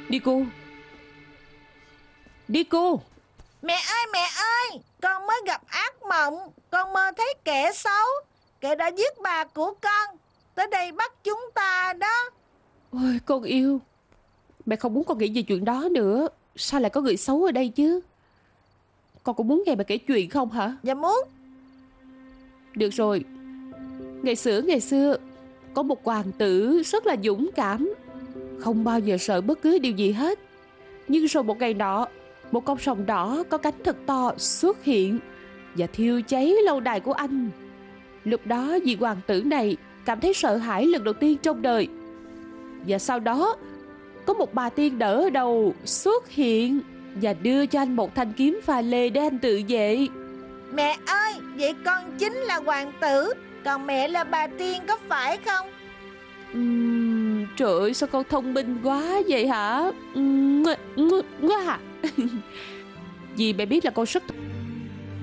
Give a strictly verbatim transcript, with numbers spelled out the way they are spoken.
Đi cô. Đi cô. Mẹ ơi mẹ ơi, con mới gặp ác mộng. Con mơ thấy kẻ xấu, kẻ đã giết bà của con, tới đây bắt chúng ta đó. Ôi con yêu, mẹ không muốn con nghĩ về chuyện đó nữa. Sao lại có người xấu ở đây chứ? Con cũng muốn nghe bà kể chuyện không hả? Dạ muốn. Được rồi. Ngày xưa ngày xưa có một hoàng tử rất là dũng cảm, không bao giờ sợ bất cứ điều gì hết. Nhưng rồi một ngày nọ, một con rồng đỏ có cánh thật to xuất hiện và thiêu cháy lâu đài của anh. Lúc đó vị hoàng tử này cảm thấy sợ hãi lần đầu tiên trong đời. Và sau đó có một bà tiên đỡ ở đầu xuất hiện và đưa cho anh một thanh kiếm pha lê để anh tự vệ. Mẹ ơi, vậy con chính là hoàng tử, còn mẹ là bà tiên có phải không? Uhm, trời ơi, sao con thông minh quá vậy hả? Uhm, ngoa, ngoa, ngoa. Vì mẹ biết là con rất